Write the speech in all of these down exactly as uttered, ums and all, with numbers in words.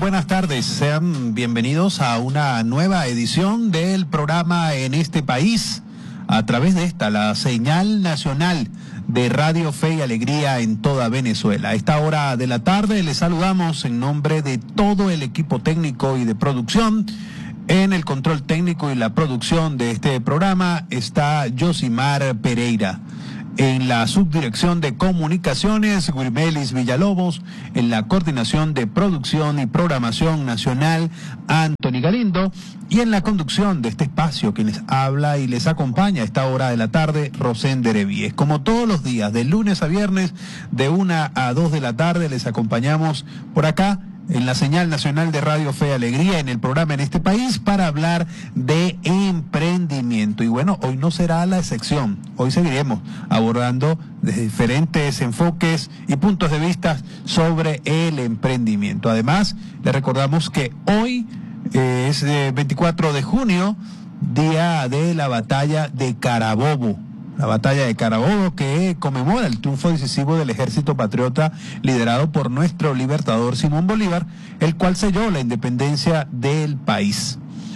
buenas tardes. Sean bienvenidos a una nueva edición del programa En este País, a través de esta, la señal nacional de Radio Fe y Alegría en toda Venezuela. A esta hora de la tarde les saludamos en nombre de todo el equipo técnico y de producción. En el control técnico y la producción de este programa está Yosimar Pereira. En la subdirección de comunicaciones, Guirmelis Villalobos. En la coordinación de producción y programación nacional, Anthony Galindo. Y en la conducción de este espacio que les habla y les acompaña a esta hora de la tarde, Rosén Derevíes. Como todos los días, de lunes a viernes, de una a dos de la tarde, les acompañamos por acá, en la señal nacional de Radio Fe y Alegría, en el programa En este País, para hablar de emprendimiento. Y bueno, hoy no será la excepción. Hoy seguiremos abordando desde diferentes enfoques y puntos de vista sobre el emprendimiento. Además, les recordamos que hoy eh, es eh, veinticuatro de junio, día de la batalla de Carabobo. La batalla de Carabobo, que conmemora el triunfo decisivo del ejército patriota liderado por nuestro libertador Simón Bolívar, el cual selló la independencia del país.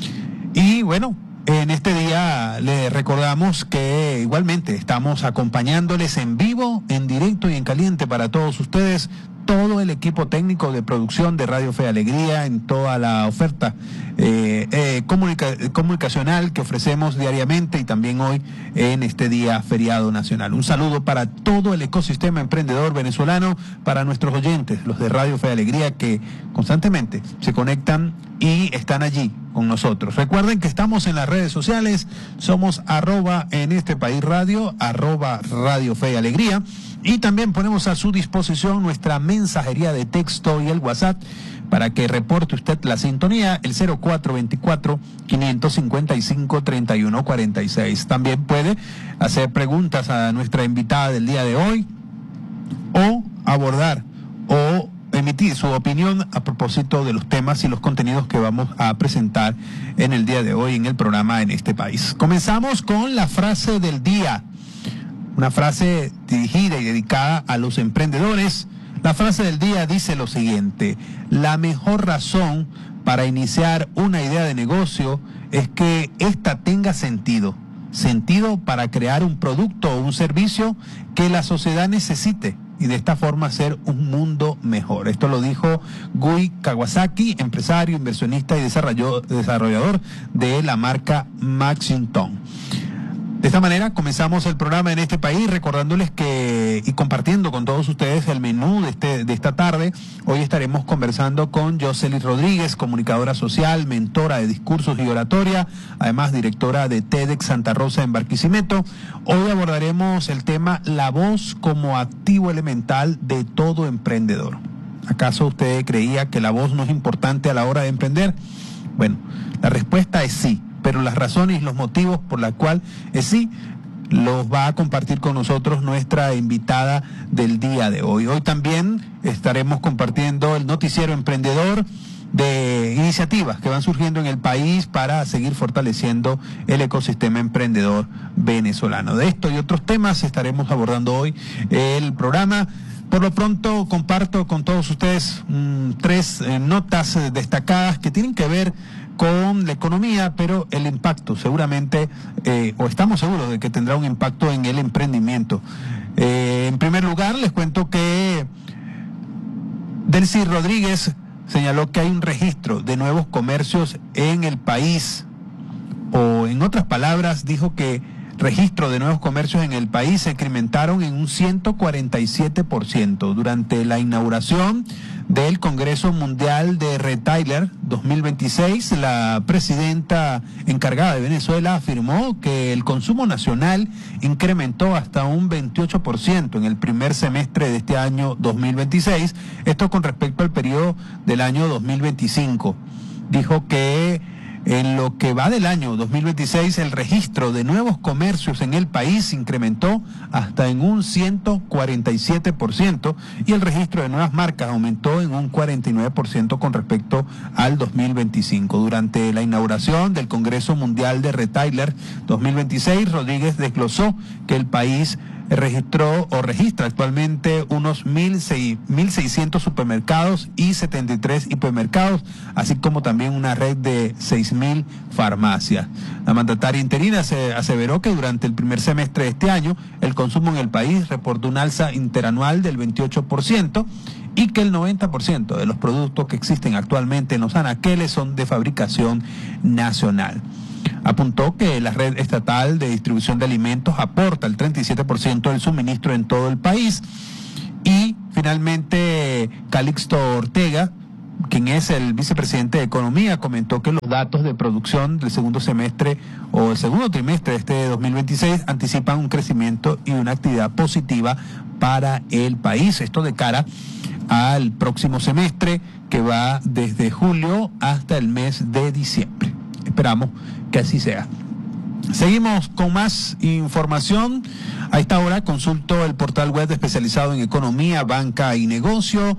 Y bueno, en este día les recordamos que igualmente estamos acompañándoles en vivo, en directo y en caliente para todos ustedes, todo el equipo técnico de producción de Radio Fe y Alegría, en toda la oferta eh, eh, comunica comunicacional que ofrecemos diariamente y también hoy en este día feriado nacional. Un saludo para todo el ecosistema emprendedor venezolano, para nuestros oyentes, los de Radio Fe y Alegría, que constantemente se conectan y están allí con nosotros. Recuerden que estamos en las redes sociales, somos arroba en este país radio, arroba Radio Fe y Alegría, y también ponemos a su disposición nuestra mensajería de texto y el WhatsApp para que reporte usted la sintonía, el cero cuatro veinticuatro, quinientos cincuenta y cinco, treinta y uno cuarenta y seis. También puede hacer preguntas a nuestra invitada del día de hoy o abordar o emitir su opinión a propósito de los temas y los contenidos que vamos a presentar en el día de hoy en el programa En este País. Comenzamos con la frase del día, una frase dirigida y dedicada a los emprendedores. La frase del día dice lo siguiente: la mejor razón para iniciar una idea de negocio es que ésta tenga sentido, sentido para crear un producto o un servicio que la sociedad necesite, y de esta forma hacer un mundo mejor. Esto lo dijo Gui Kawasaki, empresario, inversionista y desarrollador de la marca Maxington. De esta manera comenzamos el programa En este País, recordándoles que y compartiendo con todos ustedes el menú de, este, de esta tarde. Hoy estaremos conversando con Jocelyn Rodríguez, comunicadora social, mentora de discursos y oratoria, además directora de TEDx Santa Rosa en Barquisimeto. Hoy abordaremos el tema la voz como activo elemental de todo emprendedor. ¿Acaso usted creía que la voz no es importante a la hora de emprender? Bueno, la respuesta es sí, pero las razones y los motivos por la cual es sí, los va a compartir con nosotros nuestra invitada del día de hoy. Hoy también estaremos compartiendo el noticiero emprendedor de iniciativas que van surgiendo en el país para seguir fortaleciendo el ecosistema emprendedor venezolano. De esto y otros temas estaremos abordando hoy el programa. Por lo pronto comparto con todos ustedes mmm, tres eh, notas eh, destacadas que tienen que ver con la economía, pero el impacto seguramente, eh, o estamos seguros de que tendrá un impacto en el emprendimiento. Eh, en primer lugar, les cuento que Delcy Rodríguez señaló que hay un registro de nuevos comercios en el país, o en otras palabras, dijo que registro de nuevos comercios en el país se incrementaron en un ciento cuarenta y siete por ciento durante la inauguración del Congreso Mundial de Retailer dos mil veintiséis. La presidenta encargada de Venezuela afirmó que el consumo nacional incrementó hasta un veintiocho por ciento en el primer semestre de este año dos mil veintiséis, esto con respecto al periodo del año dos mil veinticinco. Dijo que en lo que va del año dos mil veintiséis, el registro de nuevos comercios en el país incrementó hasta en un ciento cuarenta y siete por ciento y el registro de nuevas marcas aumentó en un cuarenta y nueve por ciento con respecto al dos mil veinticinco. Durante la inauguración del Congreso Mundial de Retailer dos mil veintiséis, Rodríguez desglosó que el país registró o registra actualmente unos mil seiscientos supermercados y setenta y tres hipermercados, así como también una red de seis mil farmacias. La mandataria interina se aseveró que durante el primer semestre de este año el consumo en el país reportó un alza interanual del veintiocho por ciento y que el noventa por ciento de los productos que existen actualmente en los anaqueles son de fabricación nacional. Apuntó que la red estatal de distribución de alimentos aporta el treinta y siete por ciento del suministro en todo el país. Y finalmente Calixto Ortega, quien es el vicepresidente de Economía, comentó que los datos de producción del segundo semestre o el segundo trimestre de este dos mil veintiséis anticipan un crecimiento y una actividad positiva para el país. Esto de cara al próximo semestre que va desde julio hasta el mes de diciembre. Esperamos que así sea. Seguimos con más información. A esta hora consulto el portal web especializado en economía, banca y negocio.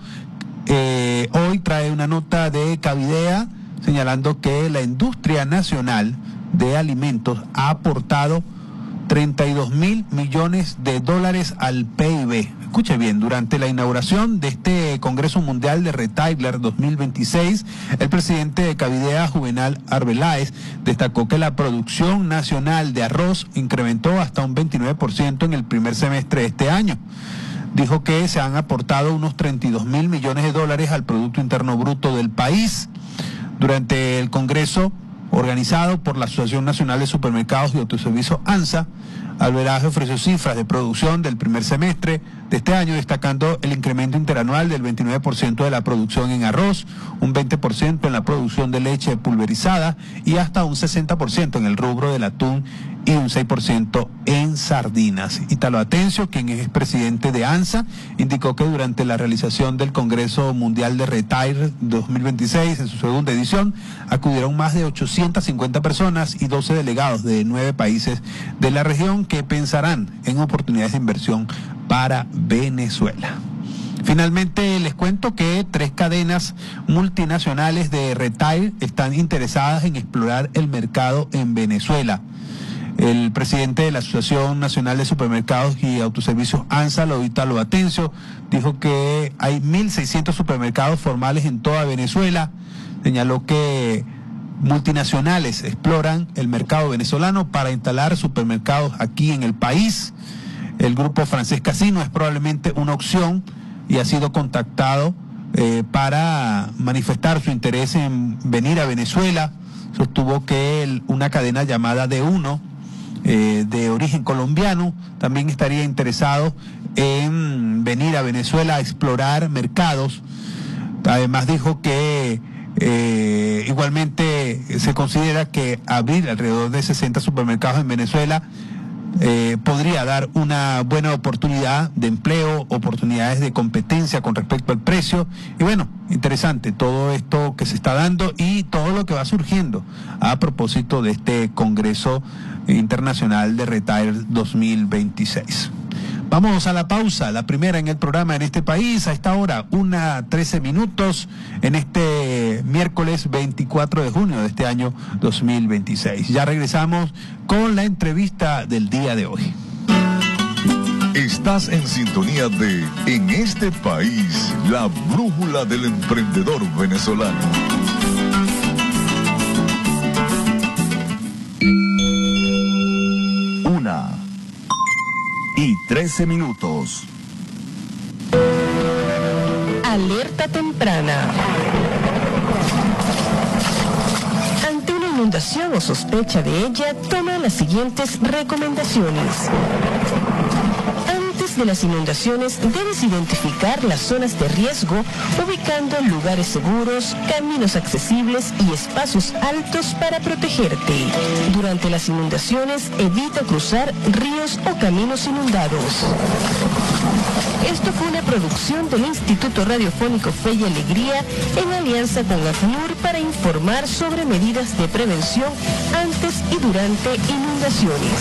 Eh, hoy trae una nota de Cavidea señalando que la industria nacional de alimentos ha aportado treinta y dos mil millones de dólares al P I B. Escuche bien, durante la inauguración de este Congreso Mundial de Retailer dos mil veintiséis, el presidente de Cavidea, Juvenal Arbeláez, destacó que la producción nacional de arroz incrementó hasta un veintinueve por ciento en el primer semestre de este año. Dijo que se han aportado unos treinta y dos mil millones de dólares al Producto Interno Bruto del país. Durante el Congreso organizado por la Asociación Nacional de Supermercados y Autoservicios ANSA, Arbeláez ofreció cifras de producción del primer semestre de este año, destacando el incremento interanual del veintinueve por ciento de la producción en arroz, un veinte por ciento en la producción de leche pulverizada y hasta un sesenta por ciento en el rubro del atún y un seis por ciento en sardinas. Italo Atencio, quien es presidente de ANSA, indicó que durante la realización del Congreso Mundial de Retailer dos mil veintiséis, en su segunda edición, acudieron más de ochocientas cincuenta personas y doce delegados de nueve países de la región que pensarán en oportunidades de inversión para Venezuela. Finalmente, les cuento que tres cadenas multinacionales de retail están interesadas en explorar el mercado en Venezuela. El presidente de la Asociación Nacional de Supermercados y Autoservicios ANSA, Italo Atencio, dijo que hay mil seiscientos supermercados formales en toda Venezuela. Señaló que multinacionales exploran el mercado venezolano para instalar supermercados aquí en el país. El grupo francés Casino es probablemente una opción y ha sido contactado eh, para manifestar su interés en venir a Venezuela. Sostuvo que el, una cadena llamada D uno, eh, de origen colombiano, también estaría interesado en venir a Venezuela a explorar mercados. Además dijo que eh, igualmente se considera que abrir alrededor de sesenta supermercados en Venezuela Eh, podría dar una buena oportunidad de empleo, oportunidades de competencia con respecto al precio. Y bueno, interesante todo esto que se está dando y todo lo que va surgiendo a propósito de este Congreso Internacional de Retail dos mil veintiséis. Vamos a la pausa, la primera en el programa en este país, a esta hora, una trece minutos, en este miércoles veinticuatro de junio de este año dos mil veintiséis. Ya regresamos con la entrevista del día de hoy. Estás en sintonía de En este país, la brújula del emprendedor venezolano. Una y trece minutos. Alerta temprana. Ante una inundación o sospecha de ella, toma las siguientes recomendaciones. Antes de las inundaciones, debes identificar las zonas de riesgo, ubicando lugares seguros, caminos accesibles y espacios altos para protegerte. Durante las inundaciones, evita cruzar ríos o caminos inundados. Esto fue una producción del Instituto Radiofónico Fe y Alegría en alianza con ACNUR para informar sobre medidas de prevención antes y durante inundaciones.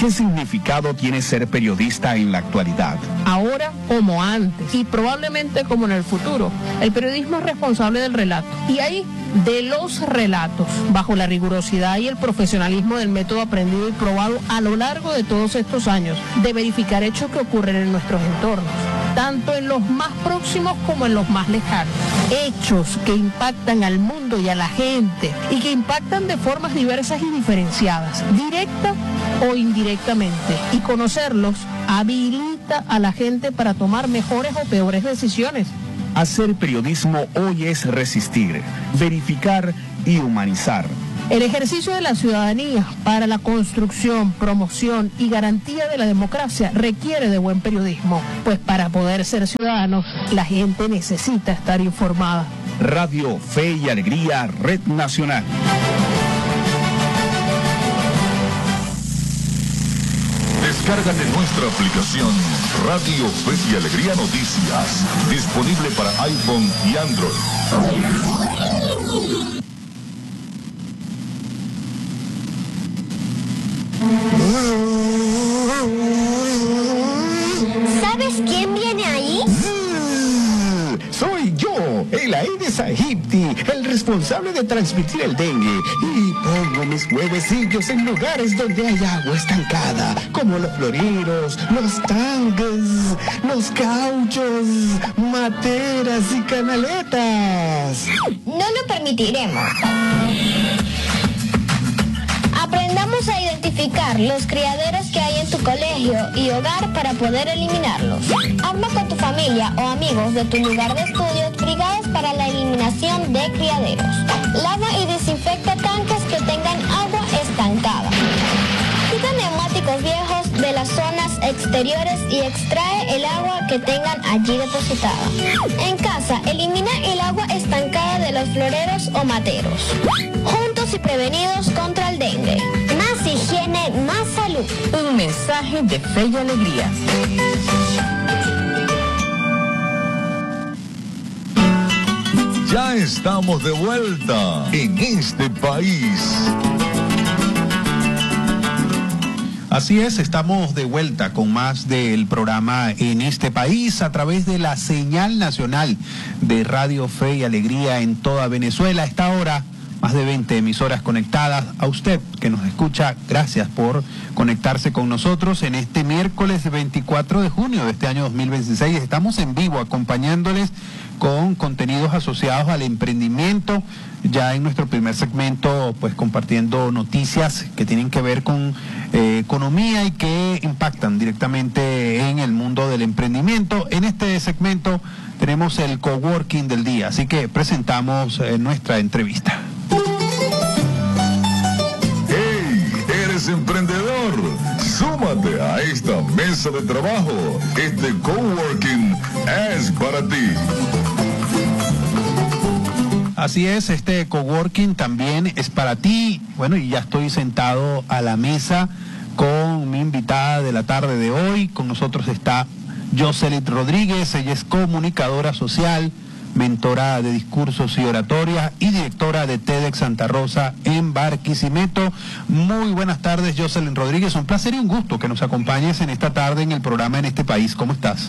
¿Qué significado tiene ser periodista en la actualidad? Ahora como antes y probablemente como en el futuro, el periodismo es responsable del relato. Y ahí, de los relatos, bajo la rigurosidad y el profesionalismo del método aprendido y probado a lo largo de todos estos años, de verificar hechos que ocurren en nuestros entornos, tanto en los más próximos como en los más lejanos. Hechos que impactan al mundo y a la gente y que impactan de formas diversas y diferenciadas, directa o indirectamente. Y conocerlos habilita a la gente para tomar mejores o peores decisiones. Hacer periodismo hoy es resistir, verificar y humanizar. El ejercicio de la ciudadanía para la construcción, promoción y garantía de la democracia requiere de buen periodismo, pues para poder ser ciudadanos, la gente necesita estar informada. Radio Fe y Alegría, Red Nacional. Descárgate nuestra aplicación Radio Fe y Alegría Noticias, disponible para iPhone y Android. ¿Sabes quién viene ahí? Soy yo, el Aedes aegypti, el responsable de transmitir el dengue. Y pongo mis huevecillos en lugares donde hay agua estancada, como los floreros, los tanques, los cauchos, materas y canaletas. No lo permitiremos. Aprendamos a identificar los criaderos que hay en tu colegio y hogar para poder eliminarlos. Arma con tu familia o amigos de tu lugar de estudios brigadas para la eliminación de criaderos. Lava y desinfecta tanques que tengan agua estancada. Quita neumáticos viejos de las zonas exteriores y extrae el agua que tengan allí depositada. En casa, elimina el agua estancada de los floreros o materos. Juntos y prevenidos contra el dengue. Más higiene, más salud. Un mensaje de Fe y Alegría. Ya estamos de vuelta en este país. Así es, estamos de vuelta con más del programa En este país a través de la señal nacional de Radio Fe y Alegría en toda Venezuela. A esta hora, más de veinte emisoras conectadas. A usted que nos escucha, gracias por conectarse con nosotros en este miércoles veinticuatro de junio de este año dos mil veintiséis. Estamos en vivo acompañándoles con contenidos asociados al emprendimiento, ya en nuestro primer segmento, pues compartiendo noticias que tienen que ver con eh, economía y que impactan directamente en el mundo del emprendimiento. En este segmento tenemos el coworking del día, así que presentamos eh, nuestra entrevista. ¡Hey! ¿Eres emprendedor? Súmate a esta mesa de trabajo. Este coworking es para ti. Así es, este coworking también es para ti. Bueno, y ya estoy sentado a la mesa con mi invitada de la tarde de hoy. Con nosotros está Jocelyn Rodríguez. Ella es comunicadora social, mentora de discursos y oratoria y directora de TEDx Santa Rosa en Barquisimeto. Muy buenas tardes, Jocelyn Rodríguez. Un placer y un gusto que nos acompañes en esta tarde en el programa En este país. ¿Cómo estás?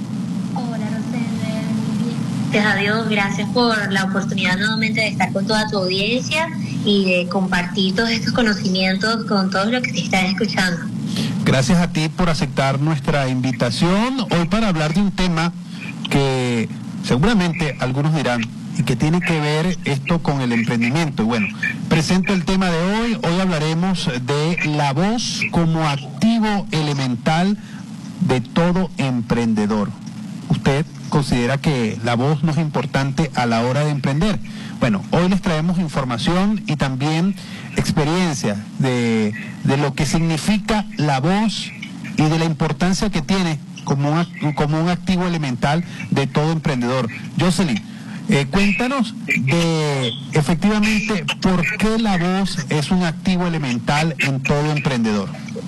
Gracias a Dios, gracias por la oportunidad nuevamente de estar con toda tu audiencia y de compartir todos estos conocimientos con todos los que te están escuchando. Gracias a ti por aceptar nuestra invitación hoy para hablar de un tema que seguramente algunos dirán y que tiene que ver esto con el emprendimiento. Y bueno, presento el tema de hoy. Hoy hablaremos de la voz como activo elemental de todo emprendedor. ¿Usted considera que la voz no es importante a la hora de emprender? Bueno, hoy les traemos información y también experiencia de, de lo que significa la voz y de la importancia que tiene como un, como un activo elemental de todo emprendedor. Jocelyn, eh, cuéntanos de efectivamente por qué la voz es un activo elemental en todo emprendedor.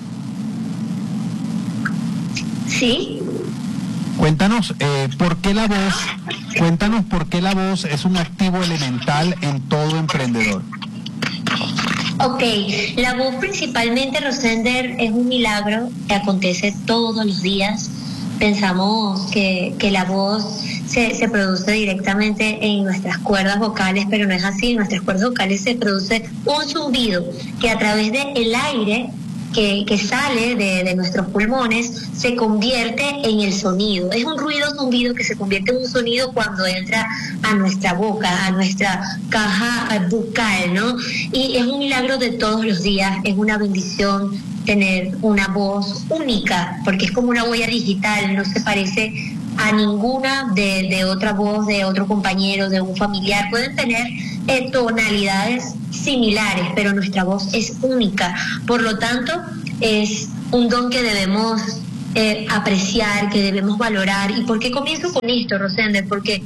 Sí. Cuéntanos eh, por qué la voz, cuéntanos por qué la voz es un activo elemental en todo emprendedor. Ok, la voz principalmente, Rosender, es un milagro que acontece todos los días. Pensamos que, que la voz se, se produce directamente en nuestras cuerdas vocales, pero no es así. En nuestras cuerdas vocales se produce un zumbido que a través del aire que, que sale de, de nuestros pulmones se convierte en el sonido. Es un ruido zumbido que se convierte en un sonido cuando entra a nuestra boca, a nuestra caja bucal, ¿no? Y es un milagro de todos los días, es una bendición tener una voz única, porque es como una huella digital, no se parece a ninguna de, de otra voz, de otro compañero, de un familiar. Pueden tener eh, tonalidades similares, pero nuestra voz es única. Por lo tanto, es un don que debemos eh, apreciar, que debemos valorar. ¿Y por qué comienzo con esto, Rosender? Porque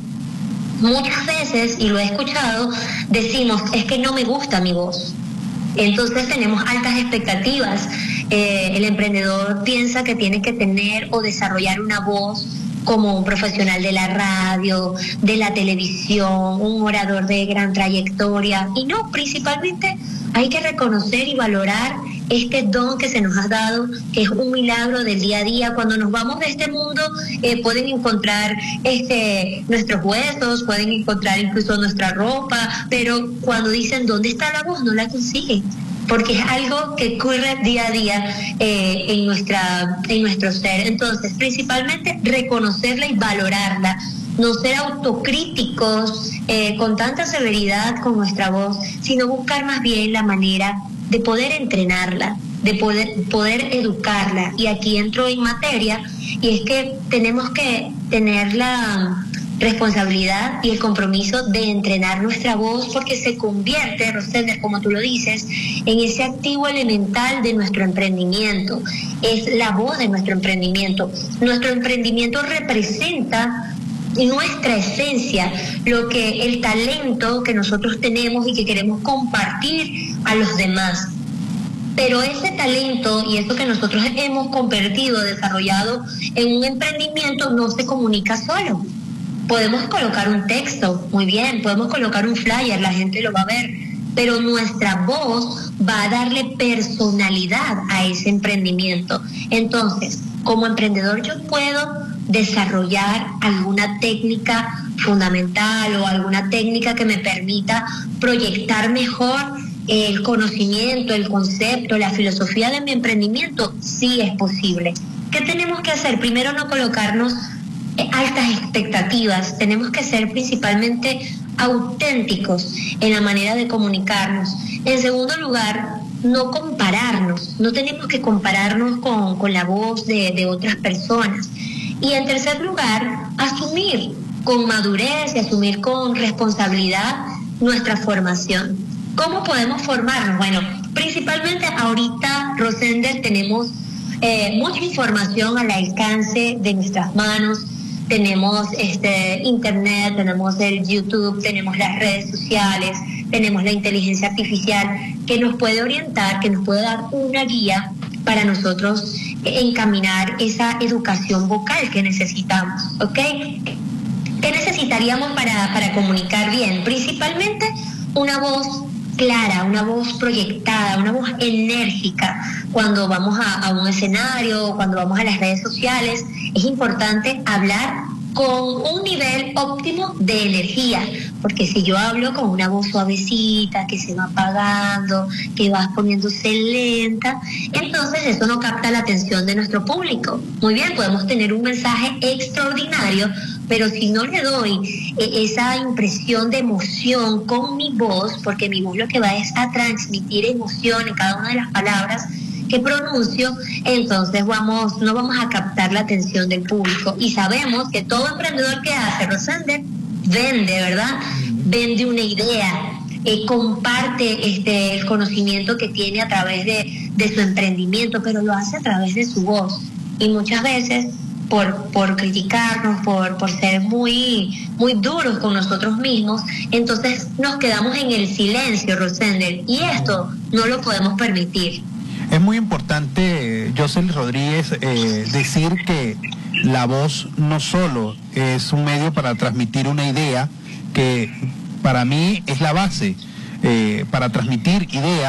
muchas veces, y lo he escuchado, decimos, es que no me gusta mi voz. Entonces tenemos altas expectativas. Eh, el emprendedor piensa que tiene que tener o desarrollar una voz como un profesional de la radio, de la televisión, un orador de gran trayectoria. Y no, principalmente hay que reconocer y valorar este don que se nos ha dado, que es un milagro del día a día. Cuando nos vamos de este mundo, eh, pueden encontrar este, nuestros huesos, pueden encontrar incluso nuestra ropa, pero cuando dicen ¿dónde está la voz? No la consiguen, porque es algo que ocurre día a día eh, en nuestra en nuestro ser. Entonces, principalmente reconocerla y valorarla, no ser autocríticos eh, con tanta severidad con nuestra voz, sino buscar más bien la manera de poder entrenarla, de poder, poder educarla. Y aquí entro en materia, y es que tenemos que tener la responsabilidad y el compromiso de entrenar nuestra voz, porque se convierte, Rosender, como tú lo dices, en ese activo elemental de nuestro emprendimiento. Es la voz de nuestro emprendimiento. Nuestro emprendimiento representa nuestra esencia, lo que el talento que nosotros tenemos y que queremos compartir a los demás. Pero ese talento y eso que nosotros hemos convertido, desarrollado en un emprendimiento, no se comunica solo. Podemos colocar un texto, muy bien, podemos colocar un flyer, la gente lo va a ver, pero nuestra voz va a darle personalidad a ese emprendimiento. Entonces, como emprendedor yo puedo desarrollar alguna técnica fundamental o alguna técnica que me permita proyectar mejor el conocimiento, el concepto, la filosofía de mi emprendimiento. Sí es posible. ¿Qué tenemos que hacer? Primero, no colocarnos altas expectativas. Tenemos que ser principalmente auténticos en la manera de comunicarnos. En segundo lugar, no compararnos. No tenemos que compararnos con, con la voz de, de otras personas. Y en tercer lugar, asumir con madurez y asumir con responsabilidad nuestra formación. ¿Cómo podemos formarnos? Bueno, principalmente ahorita, Rosender, tenemos eh, mucha información al alcance de nuestras manos. Tenemos este internet, tenemos el YouTube, tenemos las redes sociales, tenemos la inteligencia artificial que nos puede orientar, que nos puede dar una guía para nosotros encaminar esa educación vocal que necesitamos, ¿ok? ¿Qué necesitaríamos para, para comunicar bien? Principalmente una voz clara, una voz proyectada, una voz enérgica. Cuando vamos a, a un escenario, cuando vamos a las redes sociales, es importante hablar con un nivel óptimo de energía, porque si yo hablo con una voz suavecita, que se va apagando, que va poniéndose lenta, entonces eso no capta la atención de nuestro público. Muy bien, podemos tener un mensaje extraordinario, pero si no le doy eh, esa impresión de emoción con mi voz, porque mi voz lo que va es a transmitir emoción en cada una de las palabras que pronuncio, entonces vamos, no vamos a captar la atención del público. Y sabemos que todo emprendedor que hace, Rosender, vende, ¿verdad? Vende una idea, eh, comparte este, el conocimiento que tiene a través de, de su emprendimiento, pero lo hace a través de su voz. Y muchas veces, por, por criticarnos, por, por ser muy, muy duros con nosotros mismos, entonces nos quedamos en el silencio, Rosender, y esto no lo podemos permitir. Es muy importante, Jocelyn Rodríguez, eh, decir que la voz no solo es un medio para transmitir una idea, que para mí es la base eh, para transmitir ideas,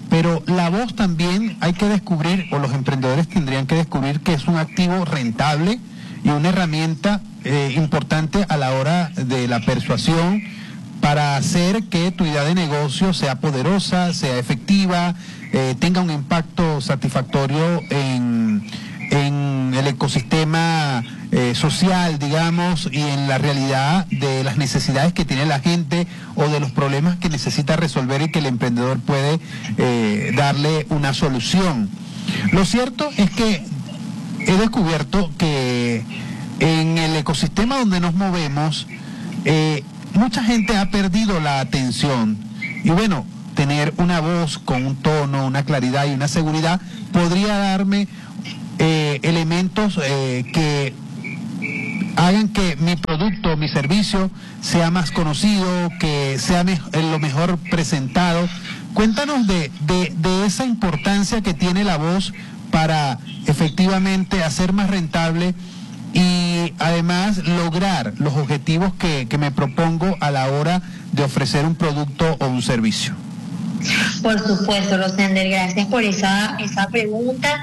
pero la voz también hay que descubrir, o los emprendedores tendrían que descubrir que es un activo rentable y una herramienta eh, importante a la hora de la persuasión para hacer que tu idea de negocio sea poderosa, sea efectiva, eh, tenga un impacto satisfactorio en, en el ecosistema eh, social, digamos, y en la realidad de las necesidades que tiene la gente o de los problemas que necesita resolver y que el emprendedor puede eh, darle una solución. Lo cierto es que he descubierto que en el ecosistema donde nos movemos, eh, mucha gente ha perdido la atención. Y bueno, tener una voz con un tono, una claridad y una seguridad podría darme eh, elementos eh, que hagan que mi producto, mi servicio sea más conocido, que sea me lo mejor presentado. Cuéntanos de, de, de esa importancia que tiene la voz para efectivamente hacer más rentable y además lograr los objetivos que, que me propongo a la hora de ofrecer un producto o un servicio. Por supuesto, Rosender, gracias por esa, esa pregunta.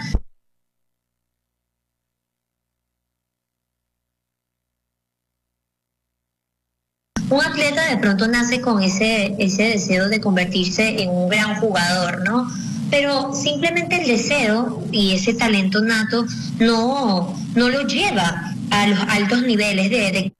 Un atleta de pronto nace con ese, ese deseo de convertirse en un gran jugador, ¿no? Pero simplemente el deseo y ese talento nato no, no lo lleva a los altos niveles de, de